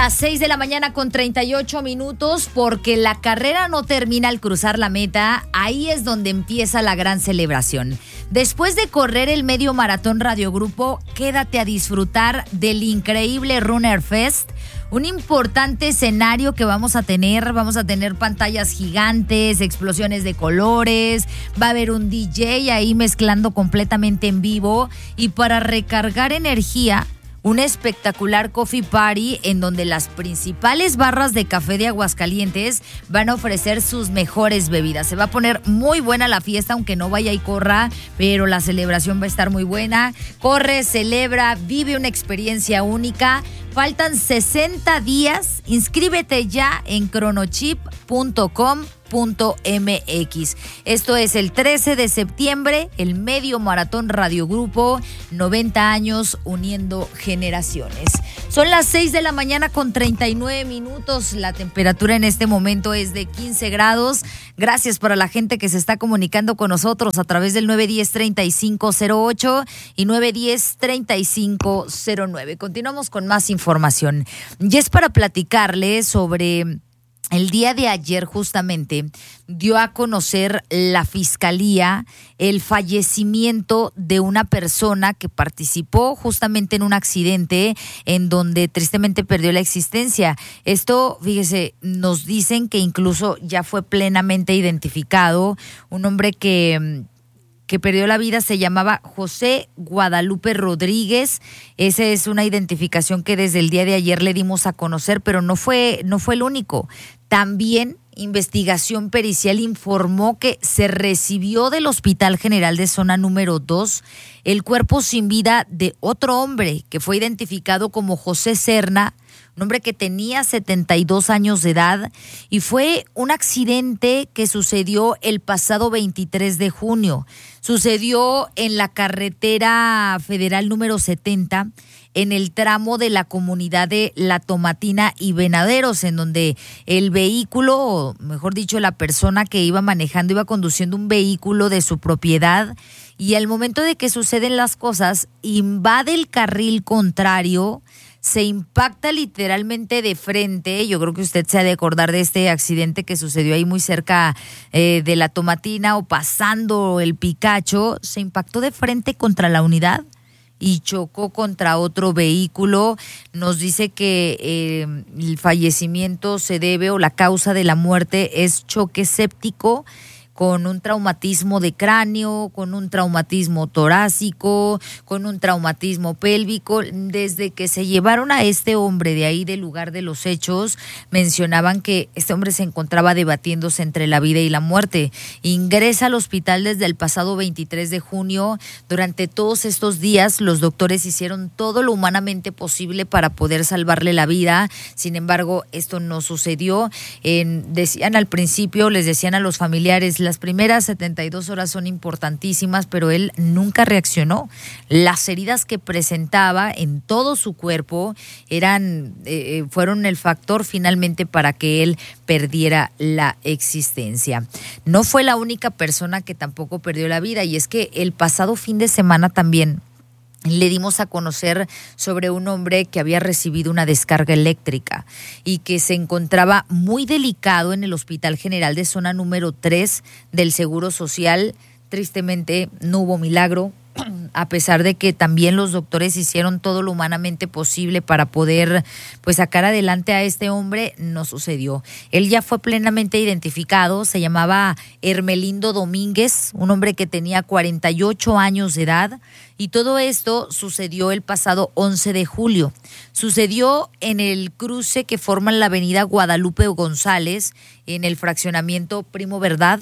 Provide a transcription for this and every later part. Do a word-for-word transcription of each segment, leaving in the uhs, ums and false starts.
Las seis de la mañana con treinta y ocho minutos, porque la carrera no termina al cruzar la meta. Ahí es donde empieza la gran celebración. Después de correr el medio maratón Radio Grupo, quédate a disfrutar del increíble Runner Fest. Un importante escenario que vamos a tener, vamos a tener pantallas gigantes, explosiones de colores, va a haber un D J ahí mezclando completamente en vivo, y para recargar energía, un espectacular coffee party en donde las principales barras de café de Aguascalientes van a ofrecer sus mejores bebidas. Se va a poner muy buena la fiesta, aunque no vaya y corra, pero la celebración va a estar muy buena. Corre, celebra, vive una experiencia única. Faltan sesenta días. Inscríbete ya en cronochip punto com punto m x. Esto es el trece de septiembre, el medio maratón Radio Grupo, noventa años uniendo generaciones. Son las seis de la mañana con treinta y nueve minutos. La temperatura en este momento es de quince grados. Gracias para la gente que se está comunicando con nosotros a través del nueve uno cero, treinta y cinco cero ocho y nueve uno cero, treinta y cinco cero nueve. Continuamos con más información. Y es para platicarles sobre... El día de ayer justamente dio a conocer la Fiscalía el fallecimiento de una persona que participó justamente en un accidente en donde tristemente perdió la existencia. Esto, fíjese, nos dicen que incluso ya fue plenamente identificado. Un hombre que... que perdió la vida se llamaba José Guadalupe Rodríguez. Esa es una identificación que desde el día de ayer le dimos a conocer, pero no fue, no fue el único. También investigación pericial informó que se recibió del Hospital General de Zona número dos el cuerpo sin vida de otro hombre que fue identificado como José Serna, un hombre que tenía setenta y dos años de edad, y fue un accidente que sucedió el pasado veintitrés de junio. Sucedió en la carretera federal número setenta, en el tramo de la comunidad de La Tomatina y Venaderos, en donde el vehículo, o mejor dicho, la persona que iba manejando, iba conduciendo un vehículo de su propiedad, y al momento de que suceden las cosas, invade el carril contrario, se impacta literalmente de frente. Yo creo que usted se ha de acordar de este accidente que sucedió ahí muy cerca eh, de La Tomatina o pasando el Picacho. Se impactó de frente contra la unidad y chocó contra otro vehículo. Nos dice que eh, el fallecimiento se debe, o la causa de la muerte es choque séptico, con un traumatismo de cráneo, con un traumatismo torácico, con un traumatismo pélvico. Desde que se llevaron a este hombre de ahí del lugar de los hechos, mencionaban que este hombre se encontraba debatiéndose entre la vida y la muerte. Ingresa al hospital desde el pasado veintitrés de junio. Durante todos estos días, los doctores hicieron todo lo humanamente posible para poder salvarle la vida. Sin embargo, esto no sucedió. En, decían al principio, les decían a los familiares, las primeras setenta y dos horas son importantísimas, pero él nunca reaccionó. Las heridas que presentaba en todo su cuerpo eran, eh, fueron el factor finalmente para que él perdiera la existencia. No fue la única persona que tampoco perdió la vida, y es que el pasado fin de semana también le dimos a conocer sobre un hombre que había recibido una descarga eléctrica y que se encontraba muy delicado en el Hospital General de Zona número tres del Seguro Social. Tristemente no hubo milagro, a pesar de que también los doctores hicieron todo lo humanamente posible para poder pues sacar adelante a este hombre. No sucedió. Él ya fue plenamente identificado. Se llamaba Hermelindo Domínguez, un hombre que tenía cuarenta y ocho años de edad, y todo esto sucedió el pasado once de julio. Sucedió en el cruce que forma la avenida Guadalupe González, en el fraccionamiento Primo Verdad,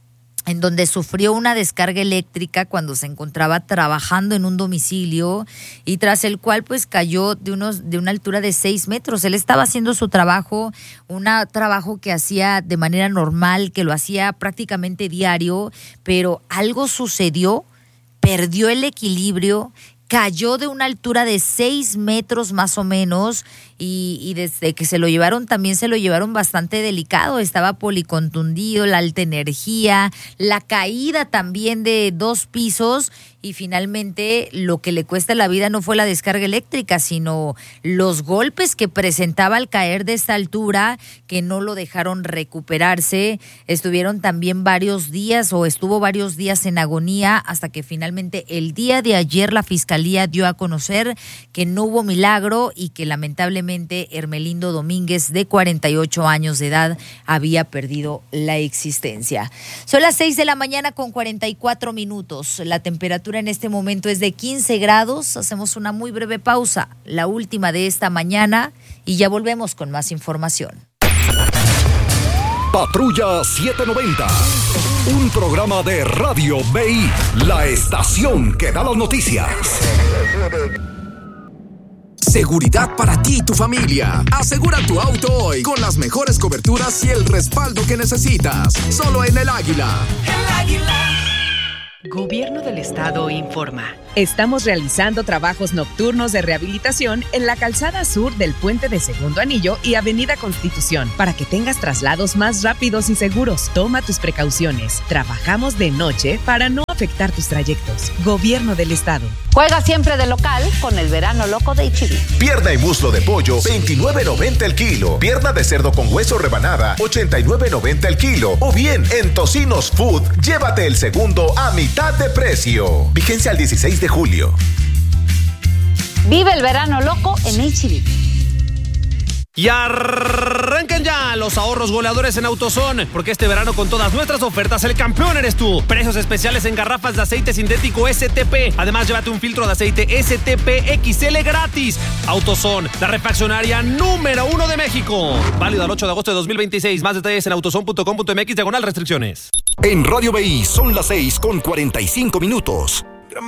en donde sufrió una descarga eléctrica cuando se encontraba trabajando en un domicilio, y tras el cual pues cayó de unos de una altura de seis metros. Él estaba haciendo su trabajo, un trabajo que hacía de manera normal, que lo hacía prácticamente diario, pero algo sucedió, perdió el equilibrio, cayó de una altura de seis metros más o menos y, y desde que se lo llevaron también se lo llevaron bastante delicado, estaba policontundido, la alta energía, la caída también de dos pisos y finalmente lo que le cuesta la vida no fue la descarga eléctrica, sino los golpes que presentaba al caer de esta altura que no lo dejaron recuperarse. Estuvieron también varios días o estuvo varios días en agonía hasta que finalmente el día de ayer la Fiscalía dio a conocer que no hubo milagro y que lamentablemente Hermelindo Domínguez, de cuarenta y ocho años de edad, había perdido la existencia. Son las seis de la mañana con cuarenta y cuatro minutos. La temperatura en este momento es de quince grados. Hacemos una muy breve pausa, la última de esta mañana, y ya volvemos con más información. Patrulla setecientos noventa, un programa de Radio B I, la estación que da las noticias. Seguridad para ti y tu familia. Asegura tu auto hoy con las mejores coberturas y el respaldo que necesitas. Solo en El Águila. El Águila. Gobierno del Estado informa. Estamos realizando trabajos nocturnos de rehabilitación en la calzada sur del Puente de Segundo Anillo y Avenida Constitución para que tengas traslados más rápidos y seguros. Toma tus precauciones. Trabajamos de noche para no afectar tus trayectos. Gobierno del Estado. Juega siempre de local con el verano loco de H E B. Pierna y muslo de pollo, veintinueve noventa el kilo. Pierna de cerdo con hueso rebanada, ochenta y nueve noventa el kilo. O bien, en Tocinos Food, llévate el segundo a mitad de precio. Vigencia al dieciséis de julio. Vive el verano loco en H E B. Y arranquen ya los ahorros goleadores en AutoZone, porque este verano con todas nuestras ofertas el campeón eres tú. Precios especiales en garrafas de aceite sintético S T P. Además, llévate un filtro de aceite S T P X L gratis. AutoZone, la refaccionaria número uno de México. Válido al ocho de agosto de dos mil veintiséis. Más detalles en autozone punto com punto m x diagonal restricciones. En Radio B I son las seis con cuarenta y cinco minutos.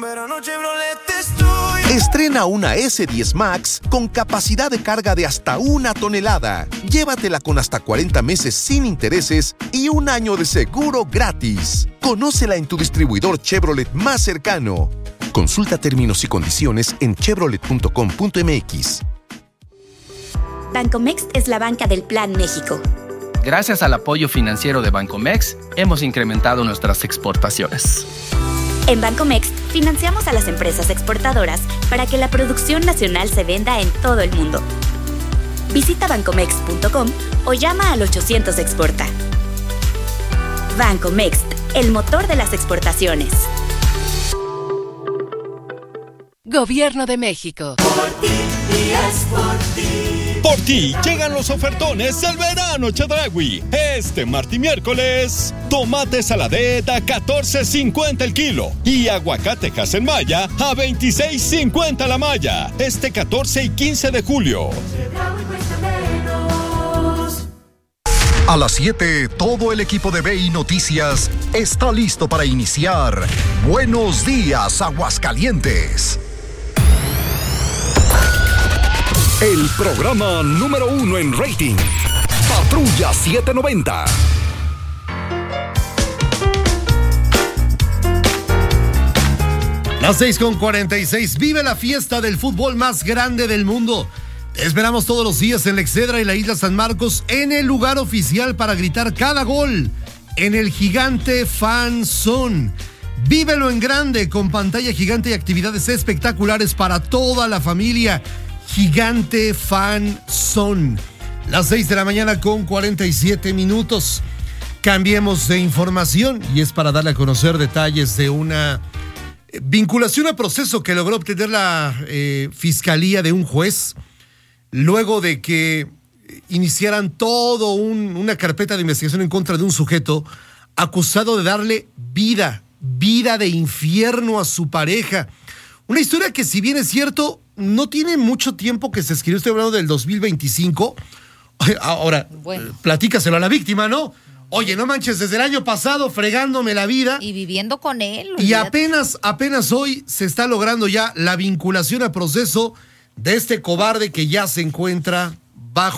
Estrena una ese diez Max con capacidad de carga de hasta una tonelada. Llévatela con hasta cuarenta meses sin intereses y un año de seguro gratis. Conócela en tu distribuidor Chevrolet más cercano. Consulta términos y condiciones en chevrolet punto com punto m x. Bancomext es la banca del Plan México. Gracias al apoyo financiero de Bancomext, hemos incrementado nuestras exportaciones. En Bancomext, financiamos a las empresas exportadoras para que la producción nacional se venda en todo el mundo. Visita bancomext punto com o llama al ochocientos exporta. Bancomext, el motor de las exportaciones. Gobierno de México. Por ti y es por ti. Por ti llegan los ofertones del verano Chedraui. Este martes y miércoles, tomate saladez a catorce cincuenta el kilo y aguacate Hasenmaya a veintiséis cincuenta la malla. Este catorce y quince de julio. A las siete, todo el equipo de B I Noticias está listo para iniciar Buenos Días, Aguascalientes. El programa número uno en rating. Patrulla setecientos noventa. Las seis con cuarenta y seis. Vive la fiesta del fútbol más grande del mundo. Te esperamos todos los días en la Excedra y la Isla San Marcos, en el lugar oficial para gritar cada gol, en el Gigante Fan Zone. Vívelo en grande, con pantalla gigante y actividades espectaculares para toda la familia. Gigante Fan Zone. Las seis de la mañana con cuarenta y siete minutos. Cambiemos de información y es para darle a conocer detalles de una vinculación a proceso que logró obtener la eh, Fiscalía de un juez luego de que iniciaran todo un, una carpeta de investigación en contra de un sujeto acusado de darle vida, vida de infierno a su pareja. Una historia que, si bien es cierto, no tiene mucho tiempo que se escribió, estoy hablando del dos mil veinticinco. Ahora, bueno, platícaselo a la víctima, ¿no? Oye, no manches, desde el año pasado fregándome la vida. Y viviendo con él. Y apenas, apenas hoy se está logrando ya la vinculación a proceso de este cobarde que ya se encuentra bajo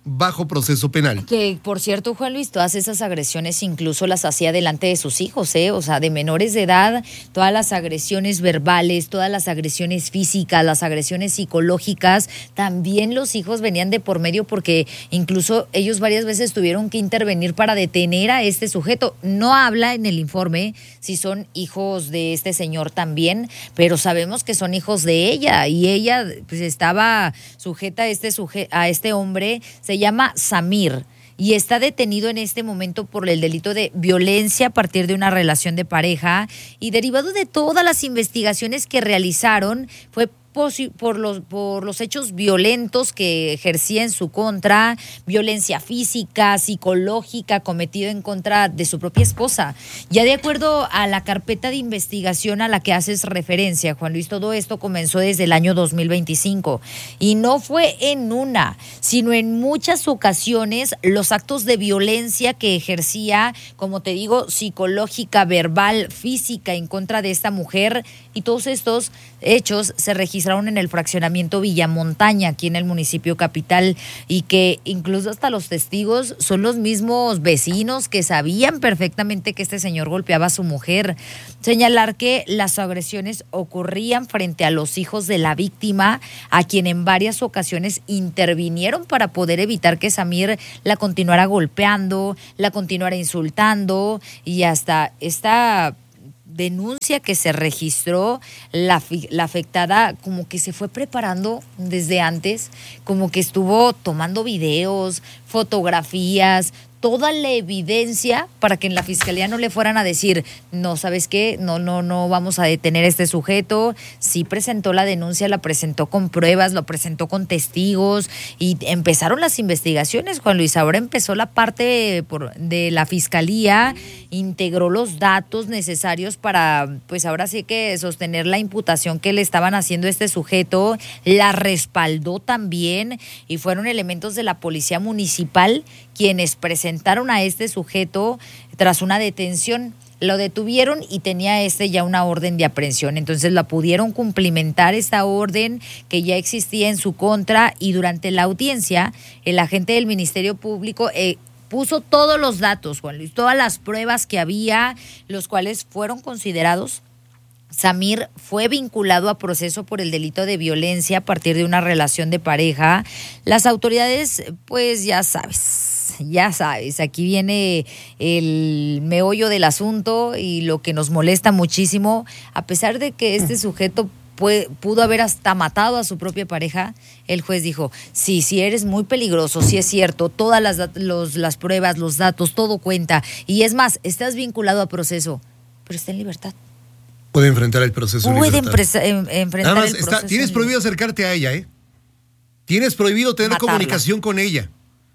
bajo proceso penal. Que, por cierto, Juan Luis, todas esas agresiones incluso las hacía delante de sus hijos, ¿eh? O sea, de menores de edad, todas las agresiones verbales, todas las agresiones físicas, las agresiones psicológicas, también los hijos venían de por medio porque incluso ellos varias veces tuvieron que intervenir para detener a este sujeto. No habla en el informe si son hijos de este señor también, pero sabemos que son hijos de ella y ella pues estaba sujeta a este, suje- a este hombre. Se llama Samir y está detenido en este momento por el delito de violencia a partir de una relación de pareja y derivado de todas las investigaciones que realizaron fue por los, por los hechos violentos que ejercía en su contra, violencia física, psicológica, cometido en contra de su propia esposa. Ya de acuerdo a la carpeta de investigación a la que haces referencia, Juan Luis, todo esto comenzó desde el año dos mil veinticinco y no fue en una, sino en muchas ocasiones los actos de violencia que ejercía, como te digo, psicológica, verbal, física en contra de esta mujer, y todos estos hechos se registraron en el fraccionamiento Villamontaña, aquí en el municipio capital, y que incluso hasta los testigos son los mismos vecinos que sabían perfectamente que este señor golpeaba a su mujer. Señalar que las agresiones ocurrían frente a los hijos de la víctima, a quien en varias ocasiones intervinieron para poder evitar que Samir la continuara golpeando, la continuara insultando, y hasta esta denuncia que se registró, la, la afectada como que se fue preparando desde antes, como que estuvo tomando videos, fotografías, toda la evidencia para que en la fiscalía no le fueran a decir, no, ¿sabes qué? No, no, no vamos a detener a este sujeto. Sí presentó la denuncia, la presentó con pruebas, lo presentó con testigos y empezaron las investigaciones, Juan Luis. Ahora empezó la parte por, de la fiscalía, integró los datos necesarios para, pues ahora sí que sostener la imputación que le estaban haciendo a este sujeto, la respaldó también y fueron elementos de la policía municipal quienes presentaron a este sujeto tras una detención. Lo detuvieron y tenía este ya una orden de aprehensión. Entonces la pudieron cumplimentar esta orden que ya existía en su contra, y durante la audiencia el agente del Ministerio Público eh, puso todos los datos, Juan Luis, todas las pruebas que había, los cuales fueron considerados. Samir fue vinculado a proceso por el delito de violencia a partir de una relación de pareja. Las autoridades, pues ya sabes, ya sabes, aquí viene el meollo del asunto y lo que nos molesta muchísimo, a pesar de que este sujeto puede, pudo haber hasta matado a su propia pareja, el juez dijo, sí, sí eres muy peligroso, sí es cierto, todas las, los, las pruebas, los datos, todo cuenta, y es más, estás vinculado a proceso, pero está en libertad. Puede enfrentar el proceso. Puede empresa, en, enfrentar Nada más, el proceso. Está, tienes prohibido acercarte a ella, ¿eh? Tienes prohibido tener Matarla. comunicación con ella.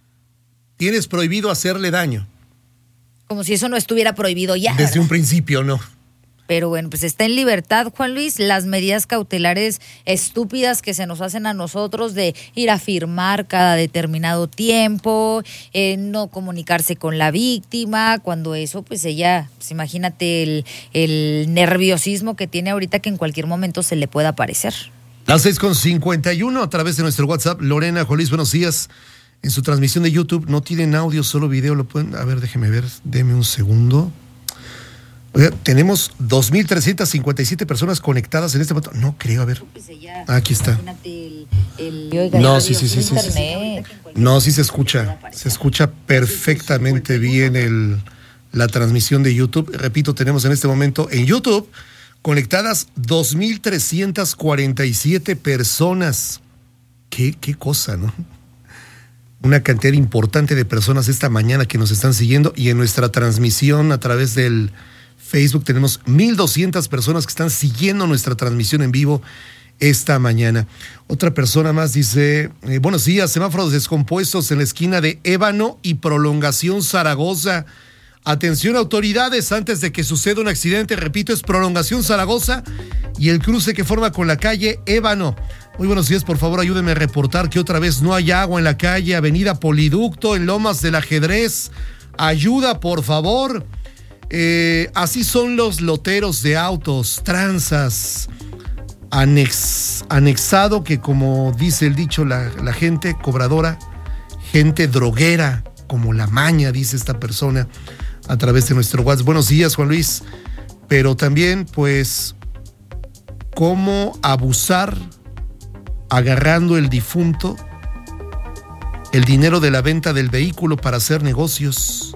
Tienes prohibido hacerle daño. Como si eso no estuviera prohibido ya. Desde ¿verdad? un principio, no. Pero bueno, pues está en libertad, Juan Luis. Las medidas cautelares estúpidas que se nos hacen a nosotros de ir a firmar cada determinado tiempo, eh, no comunicarse con la víctima, cuando eso, pues ella, pues imagínate el, el nerviosismo que tiene ahorita, que en cualquier momento se le pueda aparecer. Las seis con cincuenta y uno a través de nuestro WhatsApp. Lorena, Juan Luis, buenos días. En su transmisión de YouTube no tienen audio, solo video. Lo pueden, a ver, déjeme ver, deme un segundo. Oiga, tenemos dos mil trescientas cincuenta y siete personas conectadas en este momento. No creo, a ver. Aquí está. No, sí, sí, sí, sí, sí. No, sí se escucha. Se escucha perfectamente bien el, la transmisión de YouTube. Repito, tenemos en este momento en YouTube conectadas dos mil trescientas cuarenta y siete personas. Qué, qué cosa, ¿no? Una cantidad importante de personas esta mañana que nos están siguiendo, y en nuestra transmisión a través del Facebook tenemos mil doscientas personas que están siguiendo nuestra transmisión en vivo esta mañana. Otra persona más dice, eh, buenos días, semáforos descompuestos en la esquina de Ébano y Prolongación Zaragoza. Atención autoridades, antes de que suceda un accidente, repito, es Prolongación Zaragoza y el cruce que forma con la calle Ébano. Muy buenos días, por favor ayúdenme a reportar que otra vez no hay agua en la calle Avenida Poliducto, en Lomas del Ajedrez. Ayuda, por favor. Eh, así son los loteros de autos, tranzas, anex, anexado, que como dice el dicho la, la gente cobradora, gente droguera como La Maña, dice esta persona a través de nuestro WhatsApp. Buenos días, Juan Luis. Pero también, pues, cómo abusar agarrando el difunto, el dinero de la venta del vehículo para hacer negocios.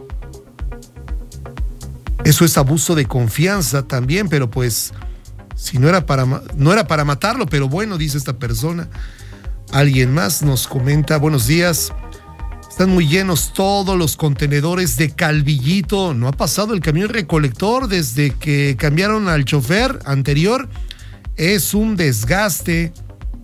Eso es abuso de confianza también, pero pues, si no era para, no era para matarlo, pero bueno, dice esta persona. Alguien más nos comenta, buenos días, están muy llenos todos los contenedores de Calvillito, no ha pasado el camión recolector desde que cambiaron al chofer anterior, es un desgaste.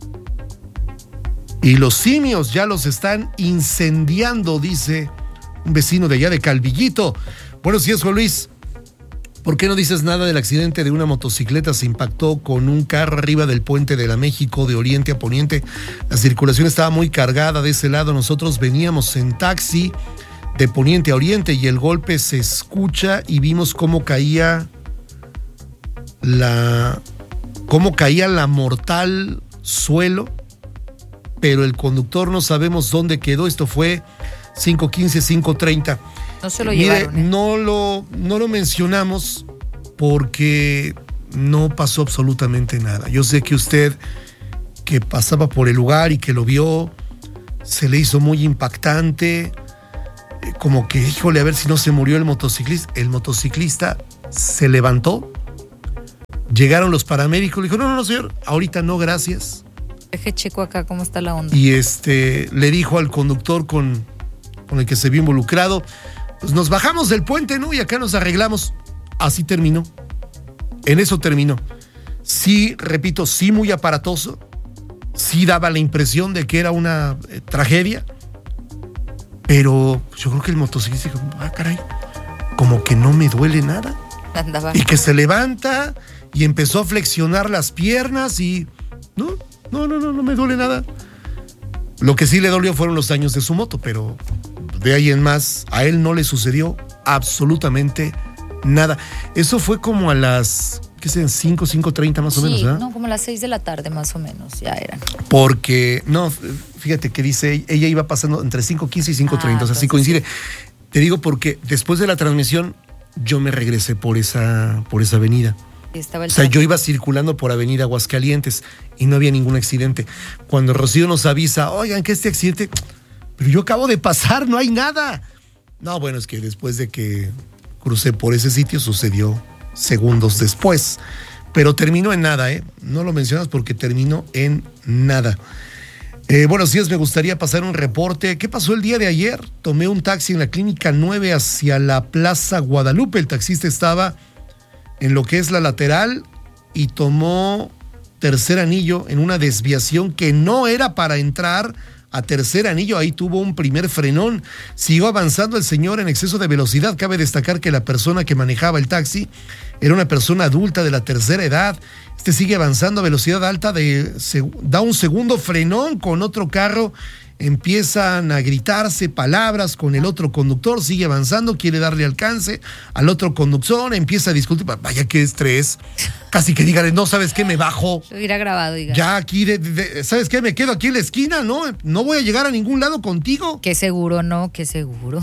Y los simios ya los están incendiando, dice un vecino de allá de Calvillito. Buenos días, Juan Luis. ¿Por qué no dices nada del accidente de una motocicleta? Se impactó con un carro arriba del puente de la México, de oriente a poniente. La circulación estaba muy cargada de ese lado. Nosotros veníamos en taxi de poniente a oriente y el golpe se escucha y vimos cómo caía la, cómo caía la mortal suelo, pero el conductor no sabemos dónde quedó. Esto fue cinco quince, cinco treinta. No se lo Mire, llevaron, ¿eh? no lo, no lo mencionamos porque no pasó absolutamente nada. Yo sé que usted, que pasaba por el lugar y que lo vio, se le hizo muy impactante, como que, híjole, a ver si no se murió el motociclista. El motociclista se levantó, llegaron los paramédicos, le dijo, no, no, no, señor, ahorita no, gracias. Deje checo acá cómo está la onda. Y este le dijo al conductor con, con el que se vio involucrado, pues nos bajamos del puente, ¿no? Y acá nos arreglamos. Así terminó. En eso terminó. Sí, repito, sí muy aparatoso. Sí daba la impresión de que era una eh, tragedia. Pero yo creo que el motociclista dijo, ah, caray, como que no me duele nada. Andaba. Y que se levanta y empezó a flexionar las piernas y no, no, no, no, no me duele nada. Lo que sí le dolió fueron los daños de su moto, pero de ahí en más, a él no le sucedió absolutamente nada. Eso fue como a las, ¿qué sé? cinco, cinco treinta más o sí, menos, ¿verdad? No, como a las seis de la tarde más o menos, ya eran. Porque, no, fíjate que dice, ella iba pasando entre cinco quince y cinco treinta, ah, o sea, sí coincide. Sí. Te digo porque después de la transmisión, yo me regresé por esa, por esa avenida. Estaba el o sea, yo iba circulando por Avenida Aguascalientes y no había ningún accidente. Cuando Rocío nos avisa, oigan, que este accidente, pero yo acabo de pasar, no hay nada. No, bueno, es que después de que crucé por ese sitio sucedió segundos después. Pero terminó en nada, ¿eh? No lo mencionas porque terminó en nada. Eh, buenos días, me gustaría pasar un reporte. ¿Qué pasó el día de ayer? Tomé un taxi en la Clínica nueve hacia la Plaza Guadalupe. El taxista estaba en lo que es la lateral y tomó tercer anillo en una desviación que no era para entrar a tercer anillo. Ahí tuvo un primer frenón. Siguió avanzando el señor en exceso de velocidad. Cabe destacar que la persona que manejaba el taxi era una persona adulta de la tercera edad. Este sigue avanzando a velocidad alta, de, se, da un segundo frenón con otro carro. Empiezan a gritarse palabras con el otro conductor, sigue avanzando, quiere darle alcance al otro conductor, empieza a discutir, vaya qué estrés, casi que dígale, no, ¿sabes qué? Me bajo. Lo hubiera grabado, diga. Ya aquí, de, de, ¿sabes qué? Me quedo aquí en la esquina, ¿no? No voy a llegar a ningún lado contigo. Qué seguro, ¿no? Qué seguro.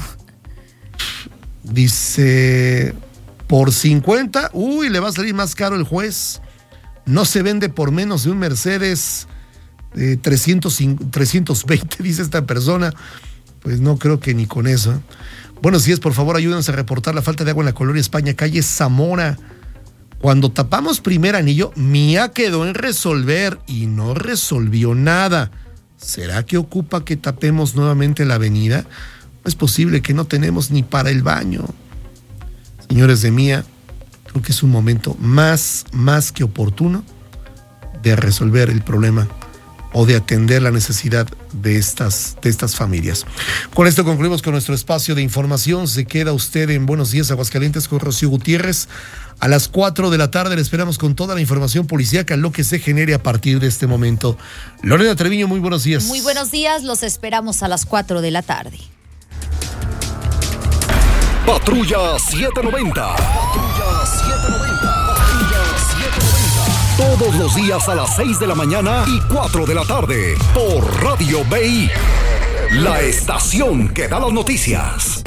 Dice, por cincuenta, uy, le va a salir más caro el juez. No se vende por menos de un Mercedes Eh, trescientos, trescientos veinte, dice esta persona. Pues no creo que ni con eso. ¿eh? Buenos días, por favor, ayúdenos a reportar la falta de agua en la colonia España, calle Zamora. Cuando tapamos primer anillo, Mía quedó en resolver y no resolvió nada. ¿Será que ocupa que tapemos nuevamente la avenida? No es posible que no tenemos ni para el baño. Señores de Mía, creo que es un momento más, más que oportuno de resolver el problema o de atender la necesidad de estas, de estas familias. Con esto concluimos con nuestro espacio de información. Se queda usted en Buenos Días Aguascalientes con Rocío Gutiérrez. A las cuatro de la tarde le esperamos con toda la información policíaca, lo que se genere a partir de este momento. Lorena Treviño, muy buenos días. Muy buenos días, los esperamos a las cuatro de la tarde. Patrulla setecientos noventa. Patrulla setecientos noventa. Todos los días a las seis de la mañana y cuatro de la tarde por Radio B I, la estación que da las noticias.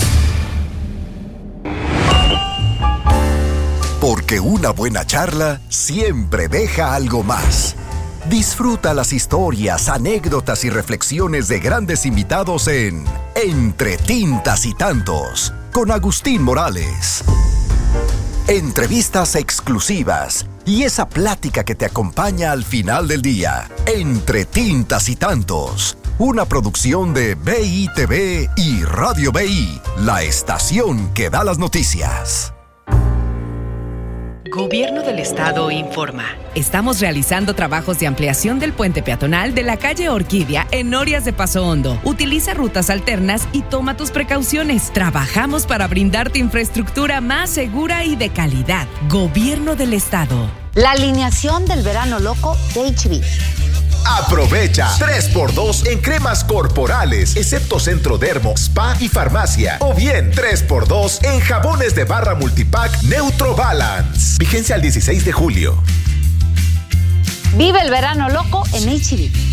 Porque una buena charla siempre deja algo más. Disfruta las historias, anécdotas y reflexiones de grandes invitados en Entre Tintas y Tantos, con Agustín Morales. Entrevistas exclusivas y esa plática que te acompaña al final del día. Entre Tintas y Tantos, una producción de B I T V y Radio B I, la estación que da las noticias. Gobierno del Estado informa. Estamos realizando trabajos de ampliación del puente peatonal de la calle Orquídea en Norias de Paso Hondo. Utiliza rutas alternas y toma tus precauciones. Trabajamos para brindarte infraestructura más segura y de calidad. Gobierno del Estado. La alineación del verano loco de H B. Aprovecha tres por dos en cremas corporales, excepto Centrodermo, Spa y Farmacia. O bien tres por dos en jabones de barra multipack Neutro Balance. Vigencia al dieciséis de julio. Vive el verano loco en H B.